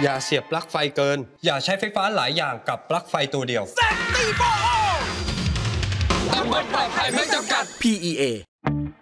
อย่าเสียบปลั๊กไฟเกินอย่าใช้ไฟฟ้าหลายอย่างกับปลั๊กไฟตัวเดียวตำบลปลอดภัยไม่จำกัด PEA